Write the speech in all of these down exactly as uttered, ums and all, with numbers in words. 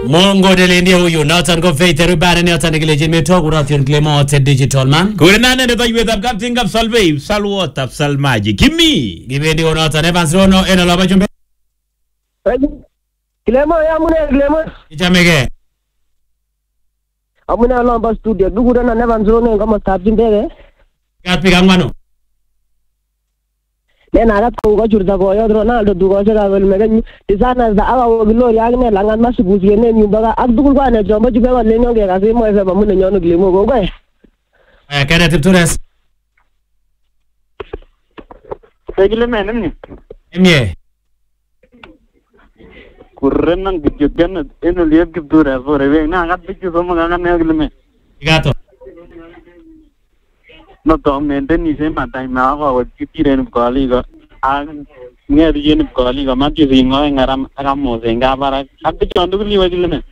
Mongo delende huyu Nathan go Faith rubane ni atani kile jimi talk uration Clement digital man. Kuna nane ndio yeta captain kap salve salwot ap salmaji kimi. Gibendi go Nathan Evans Rono eno laba jumbe. Clement ya mune Clement. Ichamege. Amuna lamba studio dugura na Evans Rono kama staff jimbege. Kapi kangwano. Nena agat ko jurda go yo Ronaldo dugo jega wel megen tisana da awa glory agne langan masibuzi ne nyumbaga akdugul kwa ne jomba juga wa lenyo ge kasi mo ese bamu ne nyono glimo go gwe eh kana tiptures segile menem ni emye kurrenan gidgan eno lieb gibdura fore we na agat bichu so mga ne glime gato no to menten ni se matai ma ko kitiren ko ali go ang nge yen ko ali go mati ringo ngaram agamo senga para abbi chondu li wajile me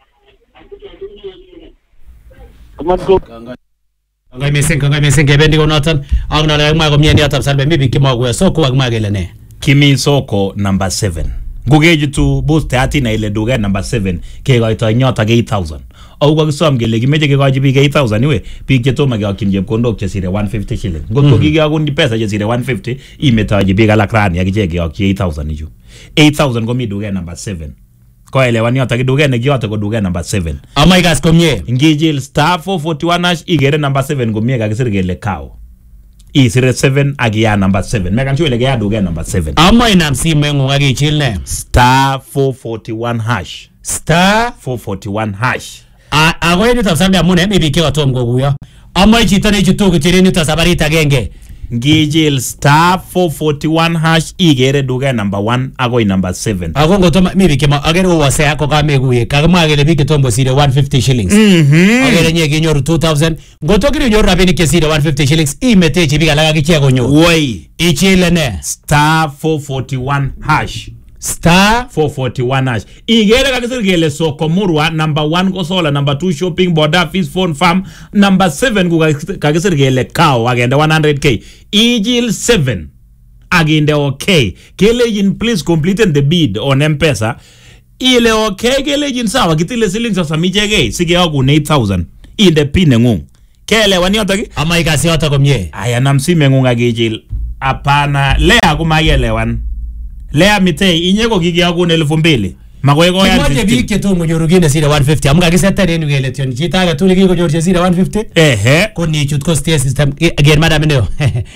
komango ngai mesen ngai mesen gebendi go Nathan agna la ma go mieni atap salbe mibi kimagwe soko agmagele ne Kimi Soko number seven. Ngugeji tu boost thirty na ile duga number seven ke ga ito nyota ge eight thousand. Au kwa kisom gele gimeje ke ga jibi ge eight thousand iwe pi ke to maga kinje kondok che sire one fifty shilling. Ngotko gi ga gundi pesa che sire one fifty imeta jibi ga la krani ya ge ge eight thousand ijo. eight thousand go mi duga number seven. Ko ele wani ota duga ne gi ota go duga number seven. Amai gas komye Ngijil star four forty-one hash igere number seven go mi ga sire gele kao. E zero seven agia number seven. Megan chu ile ga duga number seven. Amai nam si mengu ngagi chilne Star four forty-one hash. star four forty-one hash. a agoye ni tapsande amune mibi ke watom go guya amai chitane chutu ko chireni tasabarita genge Ngijil star four forty-one hash igere duga number one agoi number seven. agongo to mibi ke ma agere wase ako ka meguye kagama agere bike tombo sire one fifty shillings Mhm. agere nyege nyoru two thousand ngoto kiri nyoru rabini ke sire one fifty shillings imete chibiga laga kichego nyo Woi. ichile ne Star four forty-one hash. star four forty-one hash. Igere kakisir gele soko murwa number one kosola number two shopping border fish phone farm number seven kakisir gele cow agenda one hundred k. Ijil seven agenda okay. Kelejin please complete the bid on M-Pesa. Ile okay kelejin sawa kitile siling sa samichege sige yaku eight thousand. Inde pine ngung. Kele wani otaki? amai kasi ota komye Aya namsime ngung agijil. Apana lea kumayelewan. Lea mitei inyeko gigi yaku elfu mbili. Magoego ya kimoje bike to nyoru gine sire one fifty amuga kisete renu gele tion chitaga tuli gigo nyoru sire one fifty ehe. koni chut ko stay system again madam neo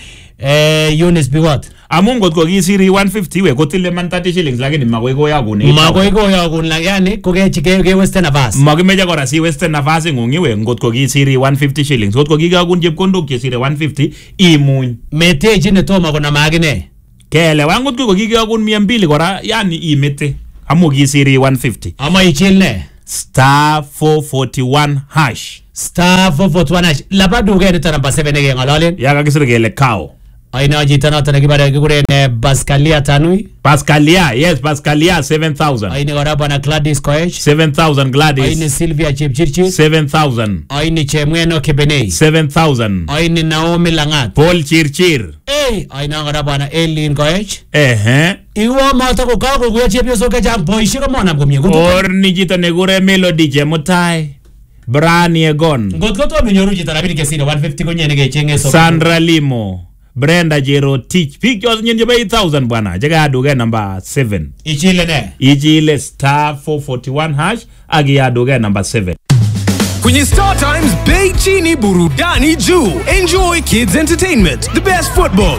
eh Eunice be what Amungo ko gisiri one fifty we kotile man thirty shillings lakini magoego yaku ne. magoego yaku la yani ko ke chike ke western avas Magimeja kora si western nafasi ngungiwe ngotko gisiri one fifty shillings. Ngotko giga kun jepkondo kisiri one fifty imuny. mete jine to magona magine Kele wangot ko giga kun mia mbili kora yani imete. Amu gisiri one fifty. ama ichilne Star four forty-one hash. star four forty-one hash labadu ge nita number seven ge ngalalen Yaka kisiri gele kao. aina jitana tana kibada kure ne Pascalia tanui Pascalia, yes, Pascalia, seven thousand. aina gora bana Gladys Koech seven thousand Gladys. aina Sylvia Chepchirchir seven thousand. aina Chemweno Kebenei seven thousand. aina Naomi Langat Paul Chirchir. eh aina gora bana Eileen Koech Ehe. iwo mata ko ka ko kuya chepyo so ka jam boishi ko mona ko miego Or nijito negure Melody Jemutai. Brani Egon. ngotko to minyoru jitana bini ke sire one fifty ko nyene ge chenge so Sandra Limo. Brenda Jero Teach. Pictures nyenye eight thousand bwana. Jaga aduge number seven. ichile ne Ijile star four forty-one hash. Agi aduge number seven. Kwenye Star Times, bei chini burudani juu. Enjoy kids entertainment, the best football.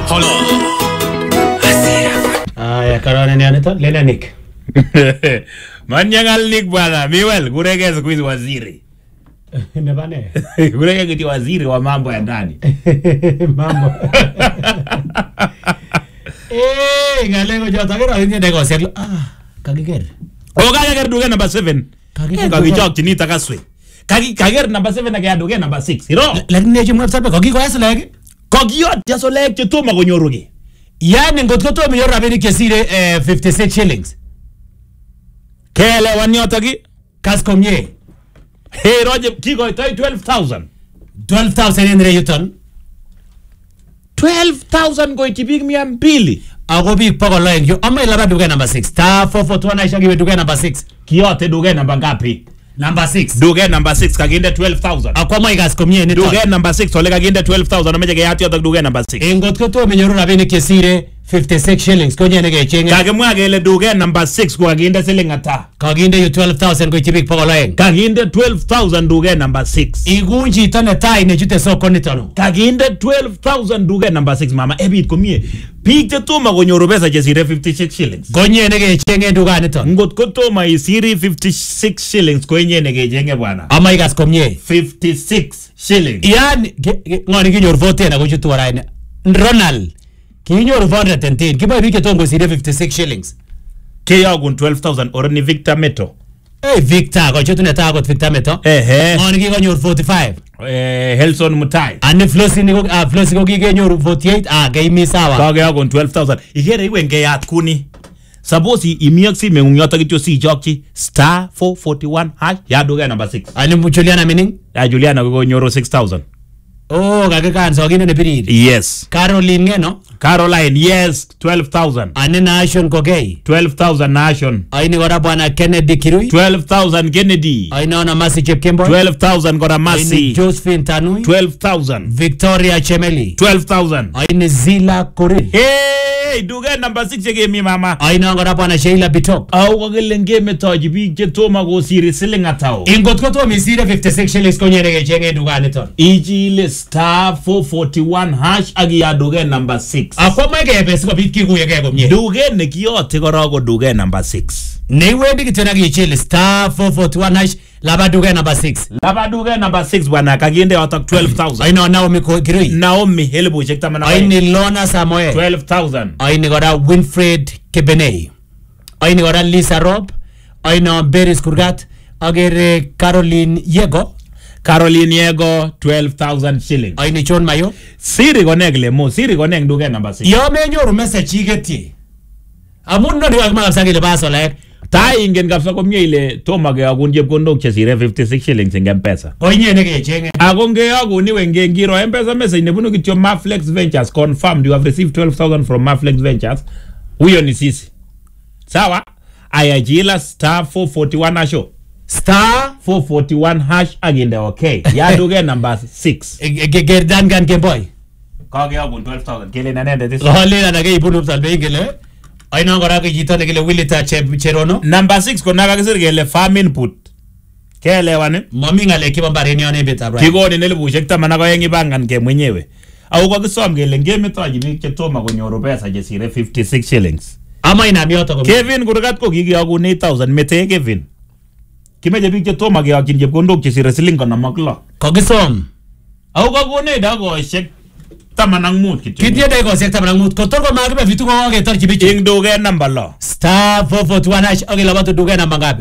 aya karone ni anita lele Nick Manyangal Nick bwana. Miwel gurege squeeze waziri. ne bane Gurege kiti waziri wa mambo ya ndani. mambo eh galego jota kero hindi nego serlo ah kagiger Oga ya duge number seven. Kagiger. Kagichok chini takaswe. Kagi kager number seven agi aduge number six. Hiro. lakini ne chimwe sabe kagigo yaslege Kogiot jaso lek chituma konyoruge. yani ngotko to minyoru rabini ke sire eh, fifty-six shillings Kele wanyotagi. kas komye Hey Roger kigo itoy twelve thousand. twelve thousand in Rayton twelve thousand go itibig mia mbili. ako biik bokol oeng yu ama ilaba duket number six star four four one hash akiwe duket number six Kiyote duket namba ngapi? number six Duket number six kakinde twelve thousand. akwa maikas komie nito Duket number six ole kakinde twelve thousand ameche keyat yotok duket number six. ingot ko tomo nyoru rabinik chesire fifty-six shillings konye nekechenge Kakimwa kele duket number six ko kakinde siling ata. kakinde yu twelve thousand koityi biik bokol oeng Kakinde twelve thousand duket number six. ikun chito netai nechute soko nito Kakinde twelve thousand duket number six mama ebit komie. Biik che tomo konyoru pesa chesire fifty-six shillings. konye nekechenge dukanito Ngot ko tomo isiri fifty-six shillings ko inye nekechenge bwana. amaikas komie fifty-six shillings. yani ngoni kinyoru voten ako chutu waraine Ronald kinyoru four hundred ten kiboe biik chetom kosire fifty-six shillings Keyogun twelve thousand or ni Victor Meto. hey Victor ko chutu netai akot Victor Meto Ehe. ngoni kikonyor forty-five Eh, Helson Mutai. ani Flosi niko ah Flosi ko kikenyoru forty-eight ah geimi sawa Kakeyogun twelve thousand. Ikere iwe ngeyat kuni. Suppose imi ak simeng'ung yotok kityo sichokchi star four forty-one hash ya duket number six. ani Juliana mining Ya Juliana kokonyoru six thousand. oh kakikan so kine nepirir Yes. Caroline ngeno Caroline, yes, twelve thousand. ani Nation Kokei twelve thousand Nation. aini kora bwana Kennedy Kirui twelve thousand Kennedy. aini ona Masi Chepkemboi twelve thousand kora aini Masi. Josephine Tanui twelve thousand. Victoria Chemeli twelve thousand. aini Zila Korir Hey, duket number six yekemi mama. aini kora bwana Sheila Bitok Au kakile ngemetochi biik che tomo kosiri siling atao. ingot ko tomo isire fifty-six shillings konye nekechenge dukanito Ichile star four forty-one hash ak iya duket number six. akwa mai kebe sikobit kikuyege komie Duket nekiyote korok ko duket number six. neiwendi kityo nakichil star four forty-one hash laba duket number six Laba duket number six bwana kakinde yotok twelve thousand. aini Naomi Kirui Naomi elibushek taman ak oeng. aini Lona Samoe twelve thousand. aini kora Winfred Kebenei aini kora Lisa Rob aini Beris Kurgat agere Caroline Yego Caroline Yego twelve thousand shillings. aini John Mayo Siri konek lemo, siri konek duket number six. yo menyoru message iketyi amun noni kakimwa kabisa kele basolek Ta ingen kabisa komye ile tomo keyokun chepkondok chesire fifty-six shillings eng M-Pesa. koinye nekechenge Ako ngeyokun iwe ngengiro M-Pesa message nebunu kityo Maflex Ventures confirmed you have received twelve thousand from Maflex Ventures. Huyo ni sisi. Sawa? Aya jila star four forty-one hasho. star four forty-one hash aginde okay. Ya duket number six. gerdan kan kemboi Kakeyokun twelve thousand. Kele nanende this. Rolina na kei bunu salbe ingele aina kora ke jito ne kele Willita Cherono Number six kona kakisir kele farm input. Keelewan eh? mami ngale kiba mbareni yone beta bra Kikoni nelibushek taman ak oeng ibangan ke mwenyewe. Au kakisom kele ngemetochi biik che tomo konyoru pesa chesire fifty-six shillings. ama ina miyoto ko Kevin kurgat ko kikiyokun eight thousand mete Kevin. Kimeche biik che tomo keyokyin chepkondok chesire siling konom ak lo. kokisom Au kakonech dakoshek taman ak mut kityo. kitie dai ko sekta mangmut kotor ko makibe vitu ko ke tor chibichi Ing duket number lo. star four forty-one hash okay labatu duke namba ngapi